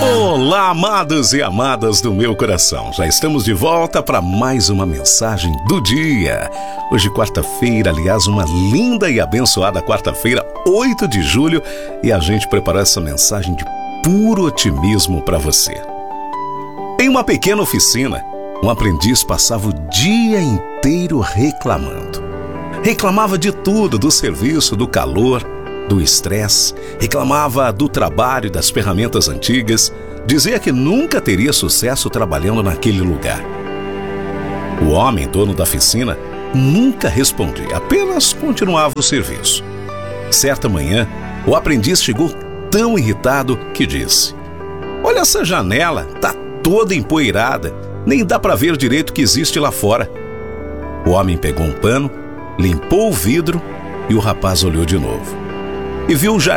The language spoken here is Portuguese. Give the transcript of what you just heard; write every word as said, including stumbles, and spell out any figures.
Olá, amados e amadas do meu coração. Já estamos de volta para mais uma mensagem do dia. Hoje, quarta-feira, aliás, uma linda e abençoada quarta-feira, oito de julho, e a gente preparou essa mensagem de puro otimismo para você. Em uma pequena oficina, um aprendiz passava o dia inteiro reclamando. Reclamava de tudo, do serviço, do calor, do estresse, reclamava do trabalho e das ferramentas antigas, dizia que nunca teria sucesso trabalhando naquele lugar. O homem, dono da oficina, nunca respondia, apenas continuava o serviço. Certa manhã, o aprendiz chegou tão irritado que disse: "Olha essa janela, tá toda empoeirada, nem dá para ver direito o que existe lá fora." O homem pegou um pano, limpou o vidro e o rapaz olhou de novo. E viu o jardim